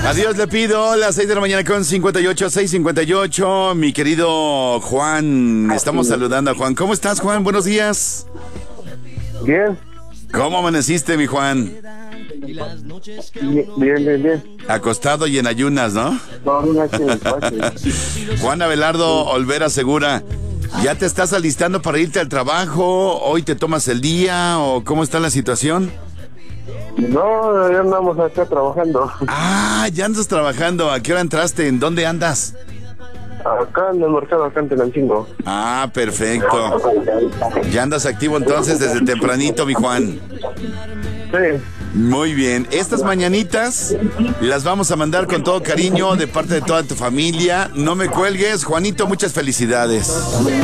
Adiós le pido, las 6 de la mañana con 58, 6:58. Mi querido Juan, estamos saludando a Juan. ¿Cómo estás, Juan? Buenos días. Bien. ¿Cómo amaneciste, mi Juan? Bien. Acostado y en ayunas, ¿no? No, Juan Abelardo Olvera Segura, ¿ya te estás alistando para irte al trabajo? ¿Hoy te tomas el día o cómo está la situación? No, ya andamos acá trabajando. Ah, ya andas trabajando. ¿A qué hora entraste? ¿En dónde andas? Acá en el mercado, acá en Tenancingo. Ah, perfecto. Ya andas activo entonces desde tempranito, mi Juan. Sí. Muy bien. Estas mañanitas las vamos a mandar con todo cariño de parte de toda tu familia. No me cuelgues, Juanito, muchas felicidades.